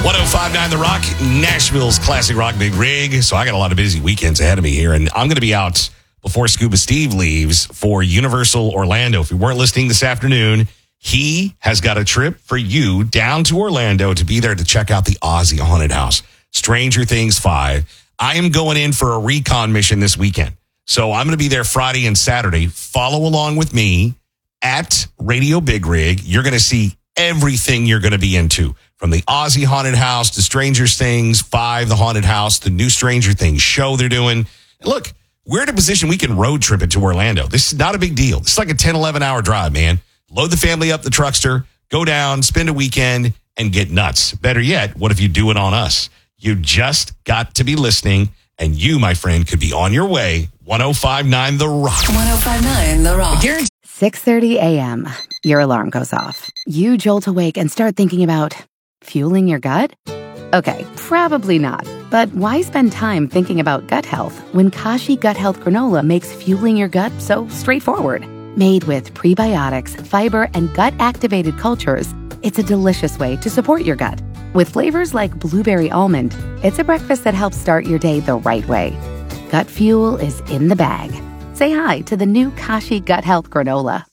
105.9 The Rock, Nashville's classic rock big rig. So I got a lot of busy weekends ahead of me here, and I'm going to be out before Scuba Steve leaves for Universal Orlando. If you weren't listening this afternoon, he has got a trip for you down to Orlando to be there to check out the Ozzy Haunted House, Stranger Things 5. I am going in for a recon mission this weekend. So I'm going to be there Friday and Saturday. Follow along with me at Radio Big Rig. You're going to see everything you're going to be into, from the Ozzy Haunted House to Stranger Things 5, the Haunted House, the new Stranger Things show they're doing. And look, we're in a position we can road trip it to Orlando. This is not a big deal. It's like a 10, 11-hour drive, man. Load the family up the truckster, go down, spend a weekend, and get nuts. Better yet, what if you do it on us? You just got to be listening, and you, my friend, could be on your way. 105.9 The Rock. 105.9 The Rock. 6:30 a.m. Your alarm goes off. You jolt awake and start thinking about fueling your gut? Okay, probably not. But why spend time thinking about gut health when Kashi Gut Health Granola makes fueling your gut so straightforward? Made with prebiotics, fiber, and gut-activated cultures, it's a delicious way to support your gut. With flavors like blueberry almond, it's a breakfast that helps start your day the right way. Gut fuel is in the bag. Say hi to the new Kashi Gut Health Granola.